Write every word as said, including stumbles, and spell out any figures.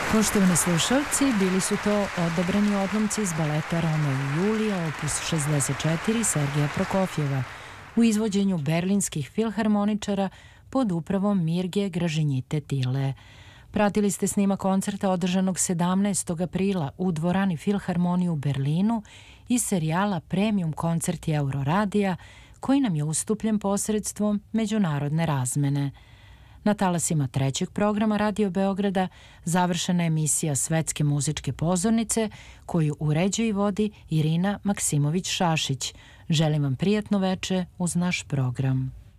Poštovani slušalci, bili su to odabrani odlomci iz baleta Romeo i Julija, opus šezdeset četiri Sergeja Prokofjeva, u izvođenju berlinskih filharmoničara pod upravom Mirge Gražinjite Tile. Pratili ste snima koncerta održanog sedamnaestog aprila u dvorani Filharmonije u Berlinu iz serijala Premium koncerti Euroradija, koji nam je ustupljen posredstvom međunarodne razmene. Na talasima trećeg programa Radio Beograda završena emisija Svetske muzičke pozornice, koju uređuje i vodi Irina Maksimović-Šašić. Želim vam prijatno veče uz naš program.